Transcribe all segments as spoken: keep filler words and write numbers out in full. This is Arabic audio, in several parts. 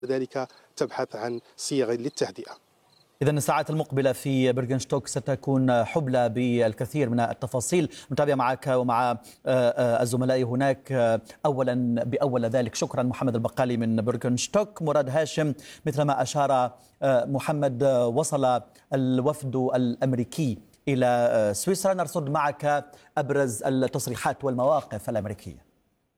ذلك تبحث عن صيغ للتهدئة. إذن الساعات المقبلة في برغنشتوك ستكون حبلى بالكثير من التفاصيل. نتابع معك ومع الزملاء هناك أولا بأول ذلك. شكرا محمد البقالي من برغنشتوك. مراد هاشم، مثل ما أشار محمد، وصل الوفد الأمريكي إلى سويسرا. نرصد معك أبرز التصريحات والمواقف الأمريكية.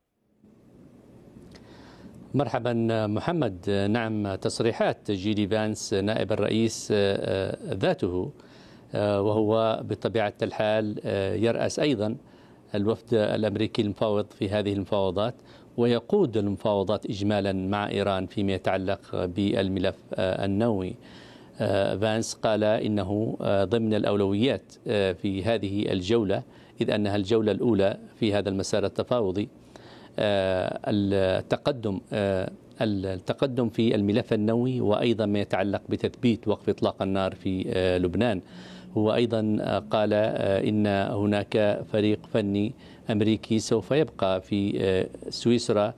مرحبا محمد. نعم، تصريحات جي دي فانس نائب الرئيس ذاته، وهو بطبيعة الحال يرأس أيضا الوفد الأمريكي المفاوض في هذه المفاوضات، ويقود المفاوضات إجمالا مع إيران فيما يتعلق بالملف النووي. فانس قال إنه ضمن الأولويات في هذه الجولة، إذ أنها الجولة الأولى في هذا المسار التفاوضي، التقدم التقدم في الملف النووي، وأيضا ما يتعلق بتثبيت وقف إطلاق النار في لبنان. هو أيضا قال إن هناك فريق فني أمريكي سوف يبقى في سويسرا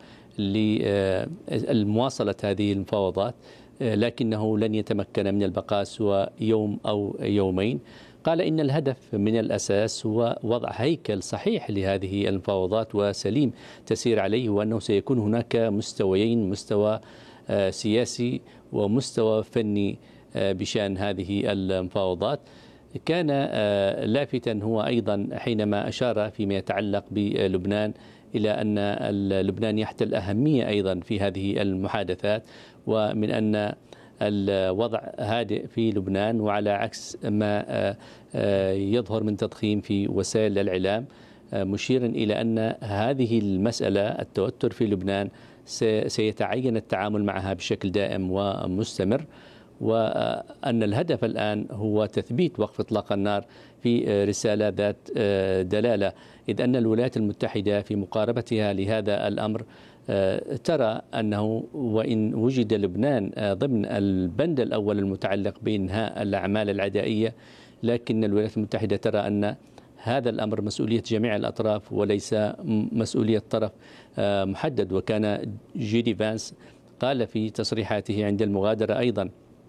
لمواصلة هذه المفاوضات، لكنه لن يتمكن من البقاء سوى يوم أو يومين. قال إن الهدف من الأساس هو وضع هيكل صحيح لهذه المفاوضات وسليم تسير عليه، وأنه سيكون هناك مستويين، مستوى سياسي ومستوى فني بشأن هذه المفاوضات. كان لافتا هو أيضا حينما أشار فيما يتعلق بلبنان إلى أن لبنان يحتل أهمية أيضا في هذه المحادثات، ومن أن الوضع هادئ في لبنان، وعلى عكس ما يظهر من تضخيم في وسائل الإعلام، مشيرا إلى أن هذه المسألة التوتر في لبنان سيتعين التعامل معها بشكل دائم ومستمر، وأن الهدف الآن هو تثبيت وقف إطلاق النار في رسالة ذات دلالة، إذ أن الولايات المتحدة في مقاربتها لهذا الأمر ترى أنه وإن وجد لبنان ضمن البند الأول المتعلق بإنهاء الأعمال العدائية، لكن الولايات المتحدة ترى أن هذا الأمر مسؤولية جميع الأطراف وليس مسؤولية طرف محدد. وكان جي دي فانس قال في تصريحاته عند المغادرة أيضا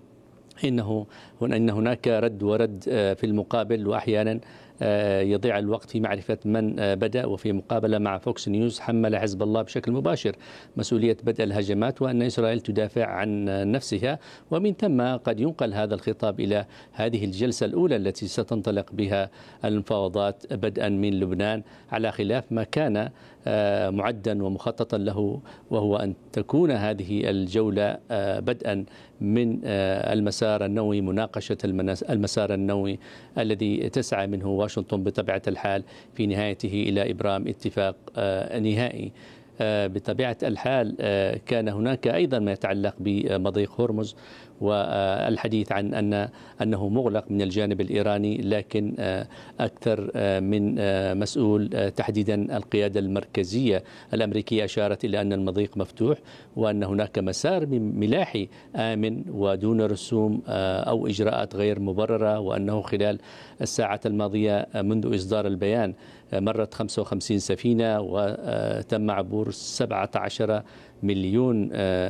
إنه إن هناك رد ورد في المقابل، وأحيانا يضيع الوقت في معرفة من بدأ. وفي مقابلة مع فوكس نيوز حمل حزب الله بشكل مباشر مسؤولية بدء الهجمات، وأن إسرائيل تدافع عن نفسها، ومن ثم قد ينقل هذا الخطاب إلى هذه الجلسة الأولى التي ستنطلق بها المفاوضات بدءا من لبنان، على خلاف ما كان معدا ومخططا له، وهو أن تكون هذه الجولة بدءا من المسار النووي، مناقشة المسار النووي الذي تسعى منه واشنطن بطبيعة الحال في نهايته إلى إبرام اتفاق نهائي. بطبيعة الحال كان هناك أيضا ما يتعلق بمضيق هرمز، والحديث عن أن أنه مغلق من الجانب الإيراني، لكن أكثر من مسؤول تحديدا القيادة المركزية الأمريكية أشارت إلى أن المضيق مفتوح، وأن هناك مسار ملاحي آمن ودون رسوم أو إجراءات غير مبررة، وأنه خلال الساعات الماضية منذ إصدار البيان مرت خمسة وخمسين سفينة وتم عبور سبعة عشر مليون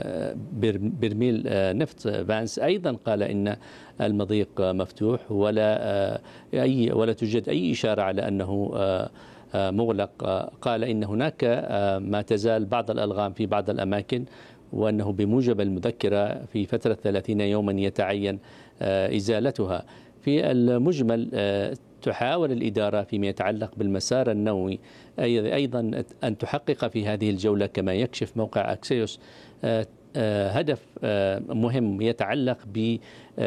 برميل نفط. فانس أيضا قال إن المضيق مفتوح ولا أي ولا توجد أي إشارة على أنه مغلق. قال إن هناك ما تزال بعض الألغام في بعض الأماكن، وأنه بموجب المذكرة في فترة ثلاثين يوما يتعين إزالتها. في المجمل تحاول الإدارة فيما يتعلق بالمسار النووي أيضا أن تحقق في هذه الجولة، كما يكشف موقع أكسيوس، هدف مهم يتعلق ب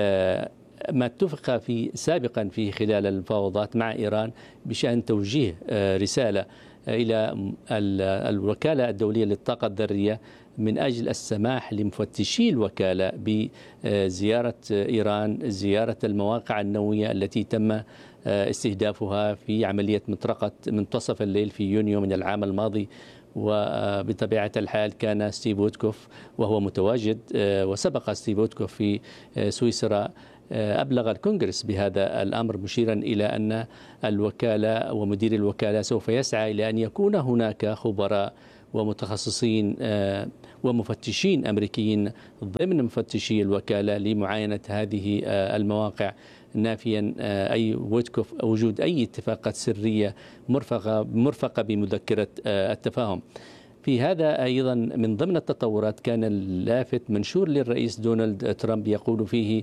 ما اتفق في سابقا في خلال المفاوضات مع إيران بشأن توجيه رسالة إلى الوكالة الدولية للطاقة الذرية من أجل السماح لمفتشي الوكالة بزيارة إيران، زيارة المواقع النووية التي تم استهدافها في عملية مطرقة منتصف الليل في يونيو من العام الماضي. وبطبيعة الحال كان ستيف ويتكوف وهو متواجد، وسبق ستيف ويتكوف في سويسرا أبلغ الكونغرس بهذا الأمر، مشيرا إلى أن الوكالة ومدير الوكالة سوف يسعى إلى أن يكون هناك خبراء ومتخصصين ومفتشين أمريكيين ضمن مفتشي الوكالة لمعاينة هذه المواقع، نافيا أي وجود أي اتفاقات سرية مرفقة مرفقة بمذكرة التفاهم. في هذا أيضا من ضمن التطورات كان اللافت منشور للرئيس دونالد ترامب يقول فيه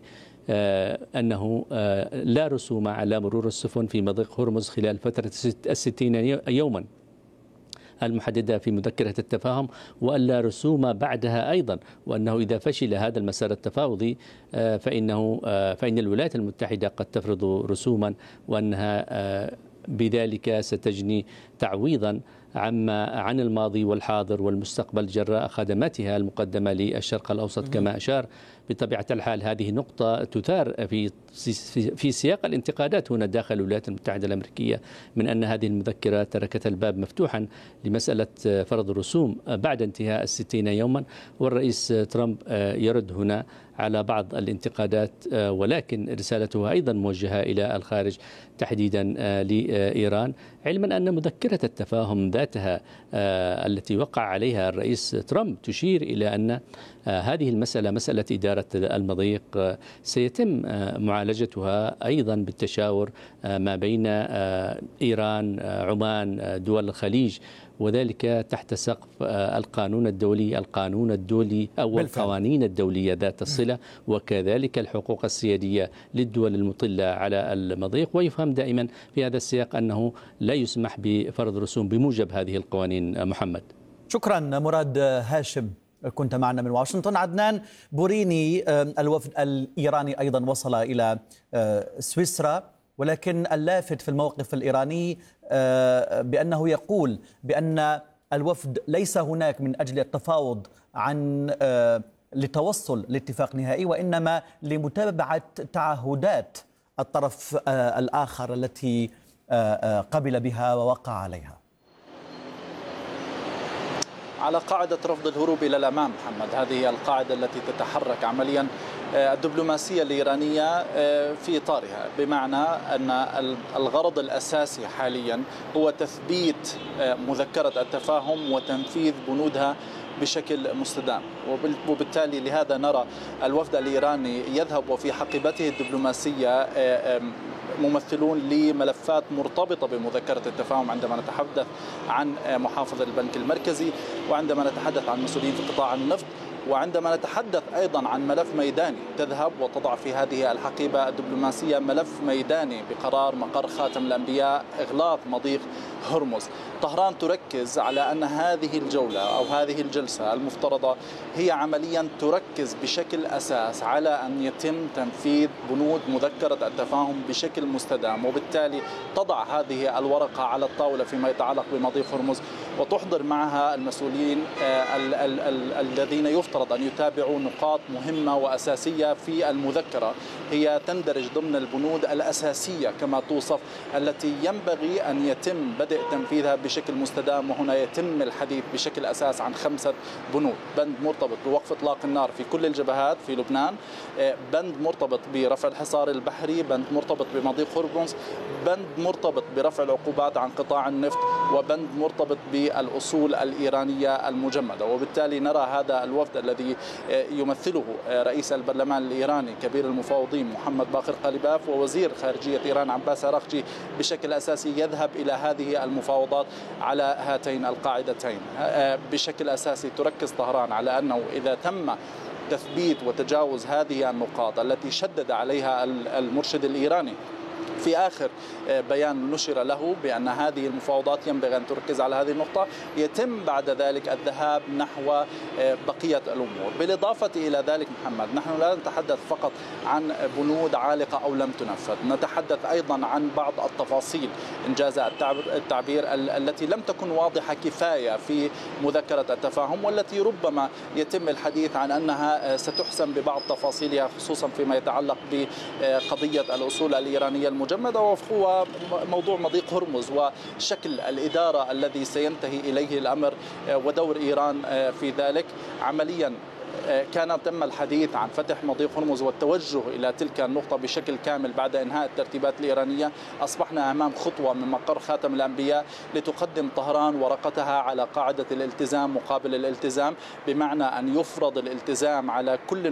أنه لا رسوم على مرور السفن في مضيق هرمز خلال فترة الستين يوما المحددة في مذكرة التفاهم، وألا رسوم بعدها أيضا، وأنه إذا فشل هذا المسار التفاوضي فإنه فإن الولايات المتحدة قد تفرض رسوما، وأنها بذلك ستجني تعويضا عما عن الماضي والحاضر والمستقبل جراء خدماتها المقدمة للشرق الأوسط كما أشار. بطبيعة الحال هذه نقطة تثار في في سياق الانتقادات هنا داخل الولايات المتحدة الأمريكية من أن هذه المذكرة تركت الباب مفتوحا لمسألة فرض الرسوم بعد انتهاء الستين يوما، والرئيس ترامب يرد هنا على بعض الانتقادات، ولكن رسالته أيضا موجهة إلى الخارج تحديدا لإيران، علما أن مذكرة التفاهم ذاتها التي وقع عليها الرئيس ترامب تشير إلى أن هذه المسألة مسألة إدارة المضيق سيتم معالجتها أيضا بالتشاور ما بين إيران، عمان، دول الخليج، وذلك تحت سقف القانون الدولي القانون الدولي أو القوانين الدولية ذات الصلة، وكذلك الحقوق السيادية للدول المطلة على المضيق. ويفهم دائما في هذا السياق أنه لا يسمح بفرض رسوم بموجب هذه القوانين. محمد، شكرا. مراد هاشم كنت معنا من واشنطن. عدنان بوريني، الوفد الإيراني أيضا وصل إلى سويسرا، ولكن اللافت في الموقف الإيراني بأنه يقول بأن الوفد ليس هناك من أجل التفاوض عن لتوصل لاتفاق نهائي، وإنما لمتابعة تعهدات الطرف الآخر التي قبل بها ووقع عليها. على قاعدة رفض الهروب إلى الأمام محمد، هذه القاعدة التي تتحرك عمليا الدبلوماسية الإيرانية في إطارها، بمعنى أن الغرض الأساسي حاليا هو تثبيت مذكرة التفاهم وتنفيذ بنودها بشكل مستدام، وبالتالي لهذا نرى الوفد الإيراني يذهب وفي حقيبته الدبلوماسية ممثلون لملفات مرتبطة بمذكرة التفاهم، عندما نتحدث عن محافظ البنك المركزي، وعندما نتحدث عن مسؤولين في قطاع النفط، وعندما نتحدث أيضا عن ملف ميداني تذهب وتضع في هذه الحقيبة الدبلوماسية ملف ميداني بقرار مقر خاتم الأنبياء إغلاق مضيق هرمز. طهران تركز على أن هذه الجولة أو هذه الجلسة المفترضة هي عمليا تركز بشكل أساس على أن يتم تنفيذ بنود مذكرة التفاهم بشكل مستدام، وبالتالي تضع هذه الورقة على الطاولة فيما يتعلق بمضيق هرمز، وتحضر معها المسؤولين الذين يفترض أن يتابعوا نقاط مهمة وأساسية في المذكرة هي تندرج ضمن البنود الأساسية كما توصف، التي ينبغي أن يتم بدء تنفيذها بشكل مستدام. وهنا يتم الحديث بشكل أساس عن خمسة بنود: بند مرتبط بوقف إطلاق النار في كل الجبهات في لبنان، بند مرتبط برفع الحصار البحري، بند مرتبط بمضيق هرمز، بند مرتبط برفع العقوبات عن قطاع النفط، وبند مرتبط بالأصول الإيرانية المجمدة. وبالتالي نرى هذا الوفد الذي يمثله رئيس البرلمان الإيراني كبير المفاوضين محمد باقر قليباف ووزير خارجية إيران عباس عراقجي بشكل أساسي يذهب إلى هذه المفاوضات على هاتين القاعدتين. بشكل أساسي تركز طهران على أنه إذا تم تثبيت وتجاوز هذه النقاط التي شدد عليها المرشد الإيراني في آخر بيان نشر له بأن هذه المفاوضات ينبغي أن تركز على هذه النقطة، يتم بعد ذلك الذهاب نحو بقية الأمور. بالإضافة إلى ذلك محمد، نحن لا نتحدث فقط عن بنود عالقة أو لم تنفذ، نتحدث أيضا عن بعض التفاصيل إنجاز التعبير التي لم تكن واضحة كفاية في مذكرة التفاهم، والتي ربما يتم الحديث عن أنها ستحسم ببعض تفاصيلها، خصوصا فيما يتعلق بقضية الأصول الإيرانية المجمدة، وهو موضوع مضيق هرمز وشكل الإدارة الذي سينتهي إليه الأمر ودور إيران في ذلك. عمليا كان تم الحديث عن فتح مضيق هرمز والتوجه إلى تلك النقطة بشكل كامل بعد إنهاء الترتيبات الإيرانية، أصبحنا أمام خطوة من مقر خاتم الأنبياء لتقدم طهران ورقتها على قاعدة الالتزام مقابل الالتزام، بمعنى أن يفرض الالتزام على كل